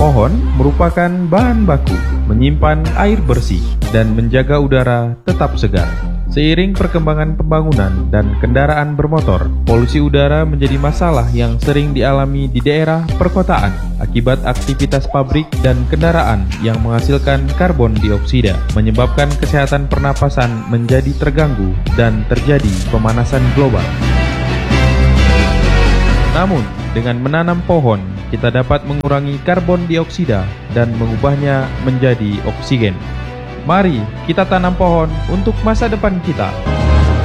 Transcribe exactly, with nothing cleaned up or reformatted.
Pohon merupakan bahan baku, menyimpan air bersih, dan menjaga udara tetap segar. Seiring perkembangan pembangunan dan kendaraan bermotor, polusi udara menjadi masalah yang sering dialami di daerah perkotaan akibat aktivitas pabrik dan kendaraan yang menghasilkan karbon dioksida, menyebabkan kesehatan pernapasan menjadi terganggu dan terjadi pemanasan global. Namun, dengan menanam pohon, kita dapat mengurangi karbon dioksida dan mengubahnya menjadi oksigen. Mari kita tanam pohon untuk masa depan kita.